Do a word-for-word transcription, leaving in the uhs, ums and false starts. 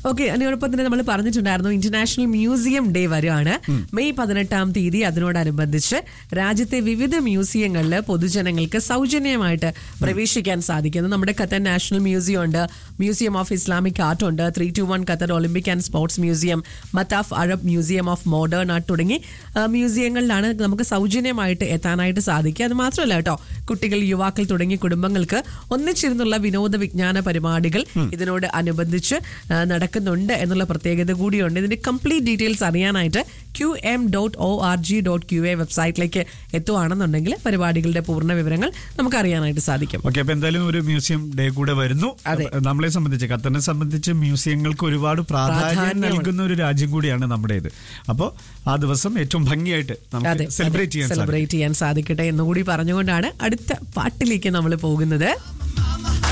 Okay, അതിനോടൊപ്പം തന്നെ നമ്മൾ പറഞ്ഞിട്ടുണ്ടായിരുന്നു ഇന്റർനാഷണൽ മ്യൂസിയം ഡേ വരെയാണ് മെയ് പതിനെട്ടാം തീയതി. അതിനോടനുബന്ധിച്ച് രാജ്യത്തെ വിവിധ മ്യൂസിയങ്ങളിൽ പൊതുജനങ്ങൾക്ക് സൗജന്യമായിട്ട് പ്രവേശിക്കാൻ സാധിക്കുന്നു. നമ്മുടെ ഖത്തർ നാഷണൽ മ്യൂസിയം ഉണ്ട്, മ്യൂസിയം ഓഫ് ഇസ്ലാമിക് ആർട്ട് ഉണ്ട്, three to one Qatar Olympic and sports museum, Mathaf Arab museum of modern art തുടങ്ങി മ്യൂസിയങ്ങളിലാണ് നമുക്ക് സൗജന്യമായിട്ട് എത്താനായിട്ട് സാധിക്കുക. അത് മാത്രമല്ല കേട്ടോ, കുട്ടികൾ, യുവാക്കൾ തുടങ്ങിയ കുടുംബങ്ങൾക്ക് ഒന്നിച്ചിരുന്നുള്ള വിനോദ വിജ്ഞാന പരിപാടികൾ ഇതിനോട് അനുബന്ധിച്ച് നടക്കുന്നുണ്ട് എന്നുള്ള പ്രത്യേകത കൂടിയുണ്ട്. ഇതിന്റെ കംപ്ലീറ്റ് ഡീറ്റെയിൽസ് അറിയാനായിട്ട് Q M dot O R G dot Q A വെബ്സൈറ്റിലേക്ക് എത്തുകയാണെന്നുണ്ടെങ്കിൽ പരിപാടികളുടെ പൂർണ്ണ വിവരങ്ങൾ നമുക്ക് അറിയാനായിട്ട് സാധിക്കും. ഓക്കെ, അപ്പൊ എന്തായാലും ഒരു മ്യൂസിയം ഡേ കൂടെ വരുന്നു. നമ്മളെ സംബന്ധിച്ച്, ഖത്തറിനെ സംബന്ധിച്ച് മ്യൂസിയങ്ങൾക്ക് ഒരുപാട് പ്രാധാന്യം നൽകുന്ന ഒരു രാജ്യം കൂടിയാണ് നമ്മുടേത്. അപ്പോൾ ആ ദിവസം ഏറ്റവും ഭംഗിയായിട്ട് നമുക്ക് സെലിബ്രേറ്റ് ചെയ്യാൻ സെലിബ്രേറ്റ് ചെയ്യാൻ സാധിക്കട്ടെ എന്നുകൂടി പറഞ്ഞുകൊണ്ടാണ് അടുത്ത പാട്ടിലേക്ക് നമ്മൾ പോകുന്നത്.